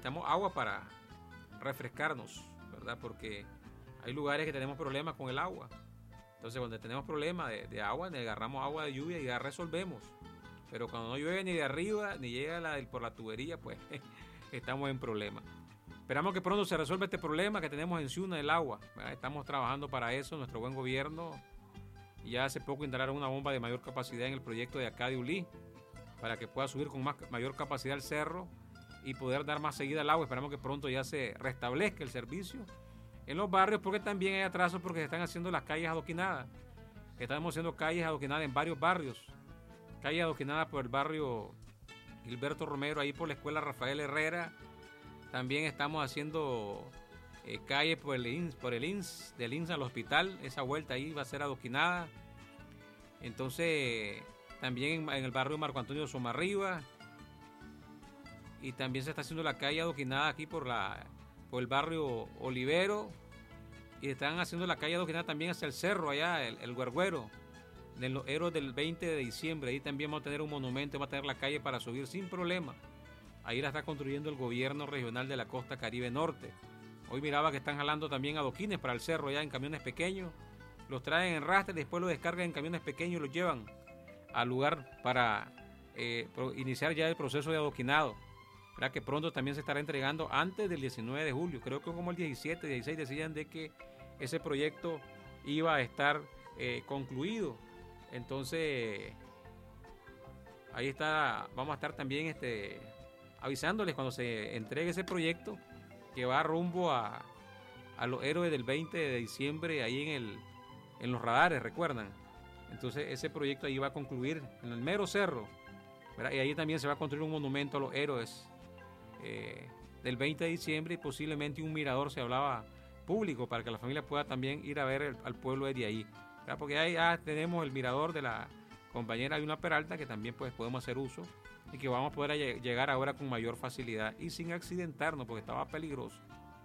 necesitamos agua para refrescarnos, ¿verdad? Porque hay lugares que tenemos problemas con el agua. Entonces, cuando tenemos problemas de agua, le agarramos agua de lluvia y ya resolvemos. Pero cuando no llueve ni de arriba, ni llega por la tubería, pues estamos en problemas. Esperamos que pronto se resuelva este problema que tenemos en Ciuna del agua, ¿verdad? Estamos trabajando para eso, nuestro buen gobierno. Ya hace poco instalaron una bomba de mayor capacidad en el proyecto de acá de Ulí, para que pueda subir con mayor capacidad el cerro y poder dar más seguida al agua. Esperamos que pronto ya se restablezca el servicio en los barrios, porque también hay atrasos porque se están haciendo las calles adoquinadas. Estamos haciendo calles adoquinadas en varios barrios. Calle adoquinada por el barrio Gilberto Romero, ahí por la escuela Rafael Herrera. También estamos haciendo calle por el INS, del INS al hospital. Esa vuelta ahí va a ser adoquinada. Entonces, también en el barrio Marco Antonio Somarriba. Y también se está haciendo la calle adoquinada aquí por el barrio Olivero. Y están haciendo la calle adoquinada también hacia el cerro, allá, el Güergüero, de los héroes del 20 de diciembre. Ahí también vamos a tener un monumento, va a tener la calle para subir sin problema. Ahí la está construyendo el gobierno regional de la costa Caribe Norte. Hoy miraba que están jalando también adoquines para el cerro ya en camiones pequeños. Los traen en rastre, después los descargan en camiones pequeños y los llevan al lugar para iniciar ya el proceso de adoquinado. ¿Verdad? Que pronto también se estará entregando antes del 19 de julio. Creo que como el 17, 16 decían de que ese proyecto iba a estar concluido. Entonces, ahí está, vamos a estar también avisándoles cuando se entregue ese proyecto que va rumbo a los héroes del 20 de diciembre ahí en los radares, ¿recuerdan? Entonces ese proyecto ahí va a concluir en el mero cerro, ¿verdad? Y ahí también se va a construir un monumento a los héroes del 20 de diciembre y posiblemente un mirador, se hablaba, público, para que la familia pueda también ir a ver al pueblo desde ahí, ¿verdad? Porque ahí ya tenemos el mirador de la compañera Yuna Peralta, que también pues podemos hacer uso y que vamos a poder llegar ahora con mayor facilidad y sin accidentarnos, porque estaba peligroso.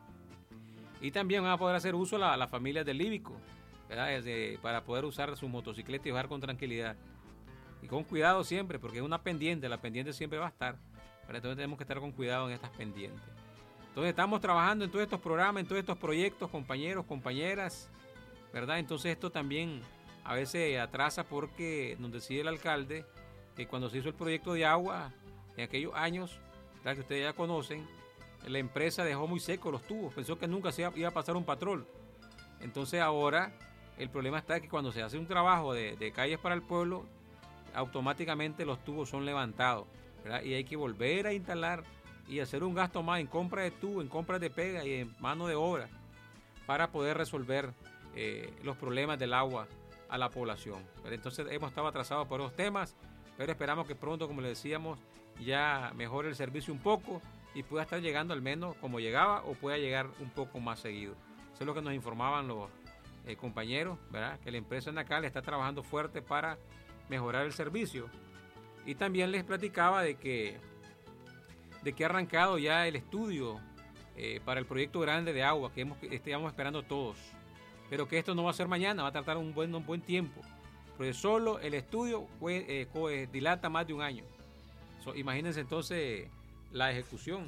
Y también van a poder hacer uso las familias del Líbico, ¿verdad? Para poder usar su motocicleta y bajar con tranquilidad y con cuidado siempre, porque es una pendiente, la pendiente siempre va a estar, pero entonces tenemos que estar con cuidado en estas pendientes. Entonces estamos trabajando en todos estos programas, en todos estos proyectos, compañeros, compañeras, ¿verdad? Entonces esto también a veces atrasa, porque nos decide el alcalde que cuando se hizo el proyecto de agua en aquellos años, ¿verdad?, que ustedes ya conocen, la empresa dejó muy secos los tubos, pensó que nunca se iba a pasar un patrón. Entonces ahora el problema está que cuando se hace un trabajo de calles para el pueblo, automáticamente los tubos son levantados, ¿verdad? Y hay que volver a instalar y hacer un gasto más en compra de tubos, en compra de pega y en mano de obra para poder resolver los problemas del agua a la población. Pero entonces hemos estado atrasados por los temas, pero esperamos que pronto, como les decíamos, ya mejore el servicio un poco y pueda estar llegando al menos como llegaba o pueda llegar un poco más seguido. Eso es lo que nos informaban los compañeros, ¿verdad? Que la empresa Nacal está trabajando fuerte para mejorar el servicio. Y también les platicaba de que ha arrancado ya el estudio para el proyecto grande de agua que estamos esperando todos. Pero que esto no va a ser mañana, va a tardar un buen tiempo. Porque solo el estudio dilata más de un año. Imagínense entonces la ejecución.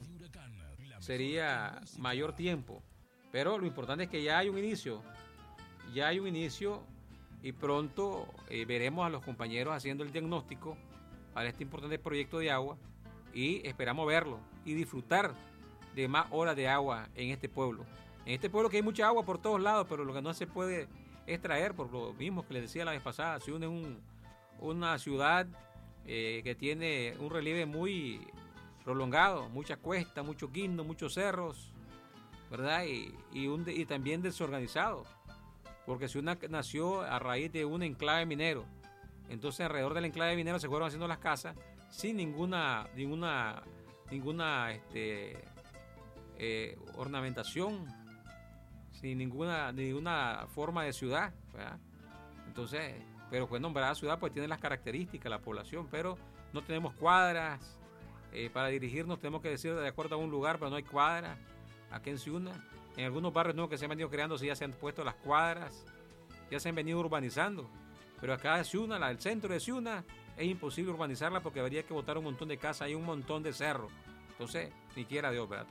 Sería mayor tiempo. Pero lo importante es que ya hay un inicio. Ya hay un inicio y pronto veremos a los compañeros haciendo el diagnóstico para este importante proyecto de agua y esperamos verlo y disfrutar de más horas de agua en este pueblo. En este pueblo que hay mucha agua por todos lados, pero lo que no se puede extraer, por lo mismo que les decía la vez pasada, Ciuna es una ciudad que tiene un relieve muy prolongado, mucha cuesta, muchos guindos, muchos cerros, ¿verdad? Y también desorganizado, porque Ciuna nació a raíz de un enclave minero. Entonces alrededor del enclave minero se fueron haciendo las casas sin ninguna ornamentación, sin ninguna forma de ciudad, ¿verdad? Entonces, pero fue nombrada ciudad, pues tiene las características, la población, pero no tenemos cuadras. Para dirigirnos tenemos que decir de acuerdo a un lugar, pero no hay cuadras aquí en Ciuna. En algunos barrios nuevos que se han venido creando, sí, ya se han puesto las cuadras, ya se han venido urbanizando. Pero acá en Ciuna, el centro de Ciuna, es imposible urbanizarla porque habría que botar un montón de casas y un montón de cerros. Entonces, ni quiera Dios, ¿verdad?